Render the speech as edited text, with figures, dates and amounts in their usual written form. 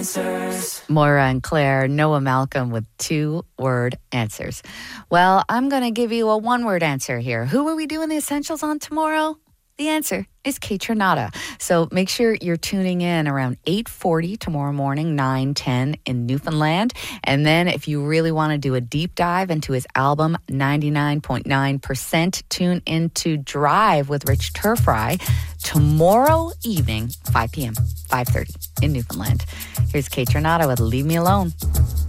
Moira and Claire, Noah Malcolm with 2-word answers. Well, I'm going to give you a 1-word answer here. Who are we doing the essentials on tomorrow? The answer is Kaytranada. So make sure you're tuning in around 8:40 tomorrow morning, 9:10 in Newfoundland. And then if you really want to do a deep dive into his album, 99.9%, tune into Drive with Rich Turfry tomorrow evening, 5 p.m., 5:30 in Newfoundland. Here's Kaytranada with Leave Me Alone.